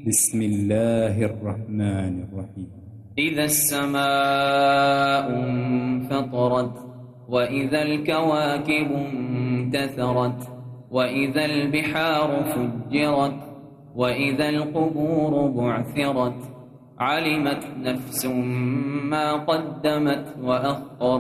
بسم الله الرحمن الرحيم. إذا السماء انفطرت وإذا الكواكب انتثرت وإذا البحار فجرت وإذا القبور بعثرت علمت نفس ما قدمت وأخرت